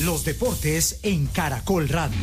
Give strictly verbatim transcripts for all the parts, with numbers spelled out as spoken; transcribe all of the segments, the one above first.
Los deportes en Caracol Radio.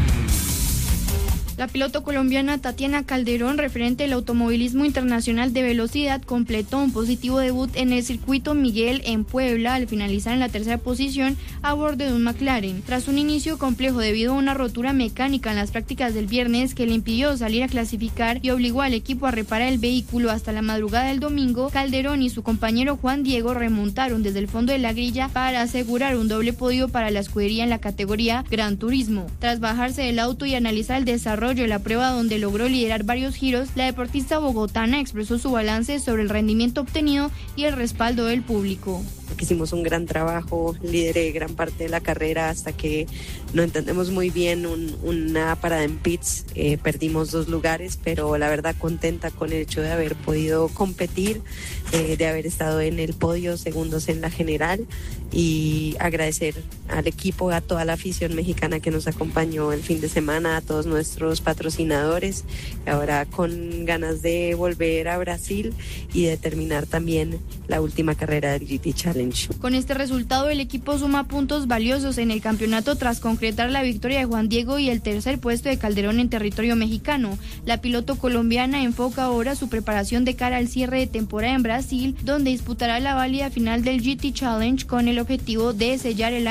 La piloto colombiana Tatiana Calderón, referente del automovilismo internacional de velocidad, completó un positivo debut en el circuito Miguel en Puebla al finalizar en la tercera posición a bordo de un McLaren. Tras un inicio complejo debido a una rotura mecánica en las prácticas del viernes que le impidió salir a clasificar y obligó al equipo a reparar el vehículo hasta la madrugada del domingo, Calderón y su compañero Juan Diego remontaron desde el fondo de la grilla para asegurar un doble podio para la escudería en la categoría Gran Turismo. Tras bajarse del auto y analizar el desarrollo de la prueba, donde logró liderar varios giros, la deportista bogotana expresó su balance sobre el rendimiento obtenido y el respaldo del público. Hicimos un gran trabajo, lideré gran parte de la carrera hasta que no entendemos muy bien un, una parada en pits, eh, perdimos dos lugares, pero la verdad contenta con el hecho de haber podido competir, eh, de haber estado en el podio, segundos en la general, y agradecer al equipo, a toda la afición mexicana que nos acompañó el fin de semana, a todos nuestros patrocinadores, ahora con ganas de volver a Brasil y de terminar también la última carrera del G T Challenge. Con este resultado, el equipo suma puntos valiosos en el campeonato tras concretar la victoria de Juan Diego y el tercer puesto de Calderón en territorio mexicano. La piloto colombiana enfoca ahora su preparación de cara al cierre de temporada en Brasil, donde disputará la válida final del G T Challenge con el objetivo de sellar el